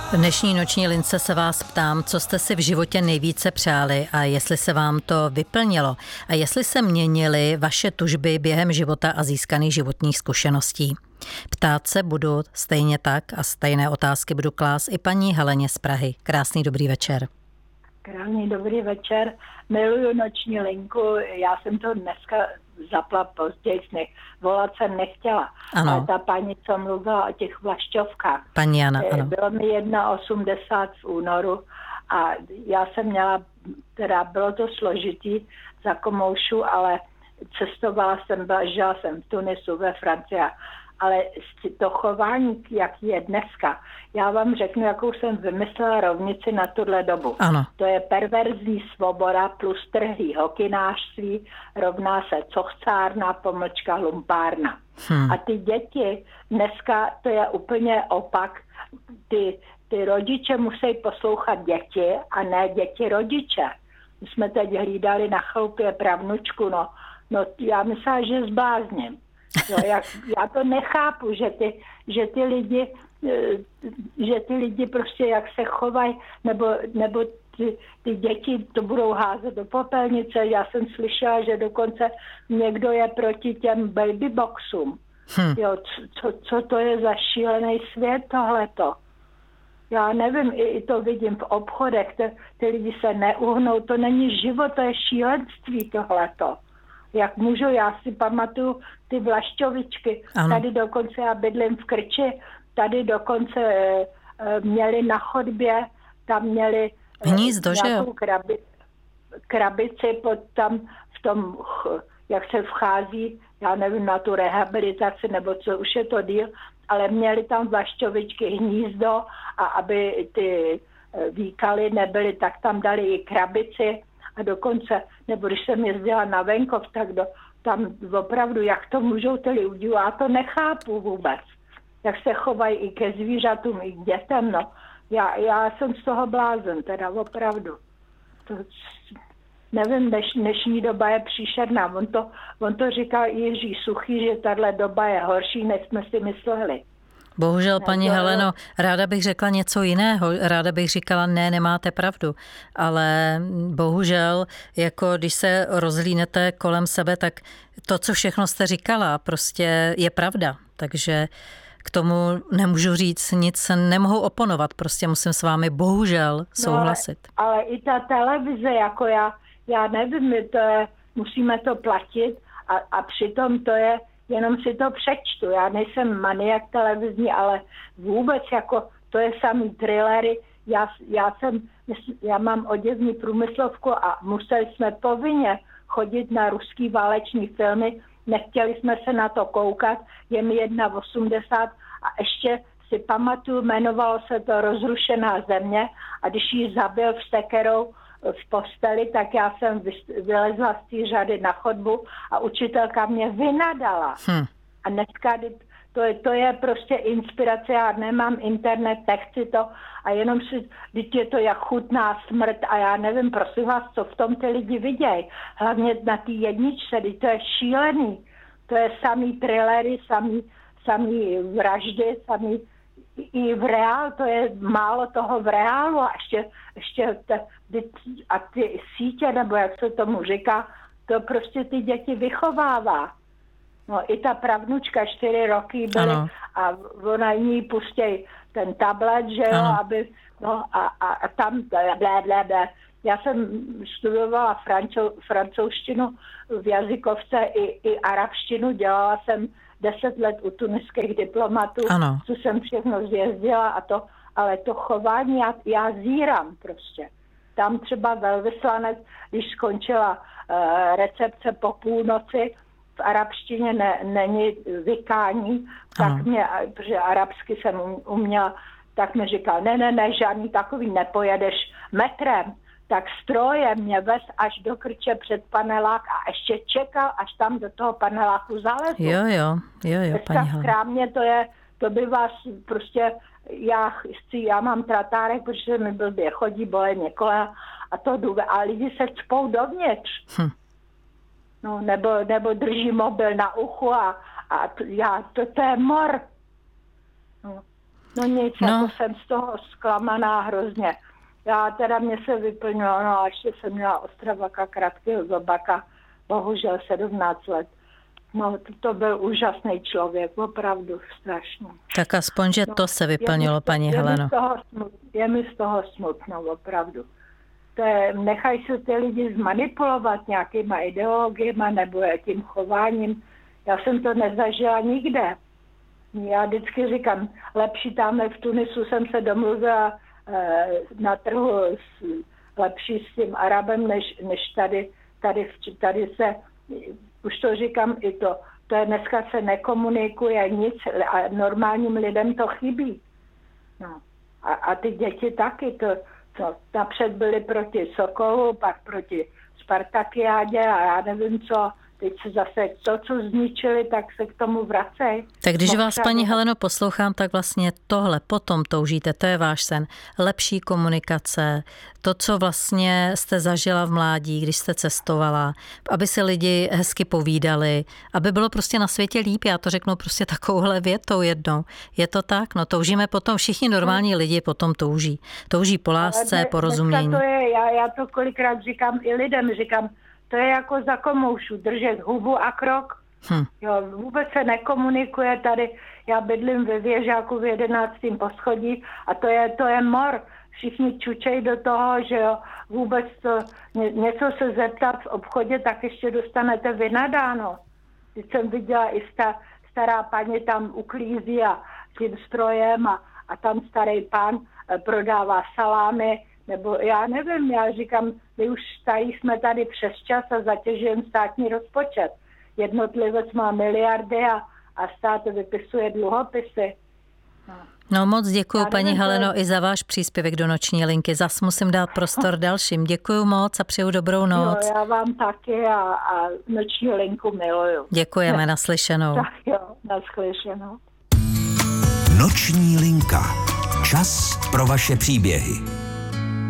V dnešní noční lince se vás ptám, co jste si v životě nejvíce přáli a jestli se vám to vyplnilo a jestli se měnily vaše tužby během života a získaných životních zkušeností. Ptát se budu stejně tak a stejné otázky budu klást i paní Heleně z Prahy. Krásný dobrý večer. Krásný dobrý večer. Miluju noční linku. Já jsem to dneska zapla později, volat jsem nechtěla. Ano. Ale ta paní, co mluvila o těch vlašťovkách. Paní Jana, ano. Bylo mi 1,80 v únoru a já jsem měla, teda bylo to složitý za komoušu, ale cestovala jsem, žila jsem v Tunisu, ve Francii, ale to chování, jak je dneska, já vám řeknu, jakou jsem vymyslela rovnici na tuhle dobu. Ano. To je perverzní svoboda plus trhlý hokynářství rovná se cochcárna, pomlčka lumpárna. A ty děti, dneska to je úplně opak, ty rodiče musí poslouchat děti a ne děti rodiče. My jsme teď hlídali na chloupě pravnučku, no já myslela, že zblázním. Jo, já to nechápu, že ty lidi prostě jak se chovají, nebo ty děti to budou házet do popelnice. Já jsem slyšela, že dokonce někdo je proti těm babyboxům. Jo, co to je za šílený svět tohleto? Já nevím, i to vidím v obchodech, ty lidi se neuhnou, to není život, to je šílenství tohleto. Jak můžu, já si pamatuju ty vlašťovičky. Ano. Tady dokonce, já bydlím v Krči, tady dokonce měli na chodbě, tam měli hnízdo, že jo? Krabici tam v tom, jak se vchází, já nevím, na tu rehabilitaci, nebo co, už je to díl, ale měli tam vlašťovičky hnízdo a aby ty výkaly nebyly, tak tam dali i krabici. A dokonce, nebo když jsem jezdila na venkov, tak tam opravdu, jak to můžou ty lidi, já to nechápu vůbec. Jak se chovají i ke zvířatům, i k dětem, no. Já jsem z toho blázen, teda opravdu. Nevím, dnešní doba je příšerná. On to říkal Jiří Suchý, že tahle doba je horší, než jsme si mysleli. Bohužel, paní Heleno, ráda bych řekla něco jiného. Ráda bych říkala, ne, nemáte pravdu. Ale bohužel, jako když se rozhlídnete kolem sebe, tak to, co všechno jste říkala, prostě je pravda. Takže k tomu nemůžu říct nic, nemohu oponovat. Prostě musím s vámi bohužel souhlasit. No, ale i ta televize, jako já nevím, musíme to platit a přitom to je, jenom si to přečtu. Já nejsem maniak televizní, ale vůbec jako to je samý thrillery. Já mám oděvní průmyslovku a museli jsme povinně chodit na ruský váleční filmy. Nechtěli jsme se na to koukat. Je mi 1,80 a ještě si pamatuju, jmenovalo se to Rozrušená země a když ji zabil vstekerou v posteli, tak já jsem vylezla z té řady na chodbu a učitelka mě vynadala. A dneska to je prostě inspirace, já nemám internet, nechci to a jenom si, když je to jak chutná smrt a já nevím, prosím vás, co v tom ty lidi vidějí. Hlavně na té jedničce, to je šílený. To je samý thrillery, samý vraždy, i v reálu, to je málo toho v reálu a ještě ty sítě, nebo jak se tomu říká, to prostě ty děti vychovává. No i ta pravnučka 4 roky byly a ona jí pustí ten tablet, že jo, aby, no a tam blablabla. Já jsem studovala francouzštinu v jazykovce i arabštinu, dělala jsem 10 let u tuniských diplomatů, co jsem všechno zjezdila a to, ale to chování já zírám prostě. Tam třeba velvyslanec, když skončila recepce po půlnoci, v arabštině není vykání, tak mě, protože arabsky jsem uměla, tak mi říkal, ne, žádný takový nepojedeš metrem, tak strojem mě vez až do Krče před panelák a ještě čekal, až tam do toho paneláku zalezu. Jo, paní v krámě to by vás prostě, já mám tratárek, protože mi blbě chodí, bolí mě kolena a to jdu, a lidi se cpou dovnitř. No, nebo drží mobil na uchu a to je mor. No. No nic, jako jsem z toho zklamaná hrozně. Já teda mě se vyplnilo, no a ještě jsem měla Ostravaka, Kratkého Zobaka, bohužel 17 let. No to byl úžasný člověk, opravdu strašný. Tak aspoň, že to se vyplnilo, paní Heleno. Je mi z toho smutno, opravdu. Nechají se ty lidi zmanipulovat nějakýma ideologiemi nebo tím chováním. Já jsem to nezažila nikde. Já vždycky říkám, lepší tamhle v Tunisu jsem se domluvila na trhu lepší s tím Arabem, než tady se, už to říkám i to je dneska se nekomunikuje nic a normálním lidem to chybí. No. A ty děti taky, to napřed byly proti Sokolu, pak proti Spartakiádě a já nevím co, teď se zase to, co zničili, tak se k tomu vracej. Tak když vás, paní Heleno, poslouchám, tak vlastně tohle potom toužíte, to je váš sen. Lepší komunikace, to, co vlastně jste zažila v mládí, když jste cestovala, aby se lidi hezky povídali, aby bylo prostě na světě líp, já to řeknu prostě takovouhle větou jednou. Je to tak? No toužíme potom, všichni normální lidi potom touží. Touží po lásce, po rozumění. To je, já to kolikrát říkám i lidem, říkám, to je jako za komoušu, držet hubu a krok. Jo, vůbec se nekomunikuje tady. Já bydlím ve Věžáku v 11. poschodí a to je mor. Všichni čučejí do toho, že jo, vůbec to, něco se zeptat v obchodě, tak ještě dostanete vynadáno. Když jsem viděla i stará paní tam uklízí a tím strojem a tam starý pán prodává salámy, nebo já nevím, já říkám, my už jsme tady přes čas a zatěžujeme státní rozpočet. Jednotlivec má miliardy a stát vypisuje dluhopisy. No moc děkuju, paní Heleno, i za váš příspěvek do Noční linky. Zas musím dát prostor dalším. Děkuju moc a přeju dobrou noc. Jo, já vám taky a Noční linku miluju. Děkujeme, naslyšenou. Tak jo, naslyšenou. Noční linka. Čas pro vaše příběhy.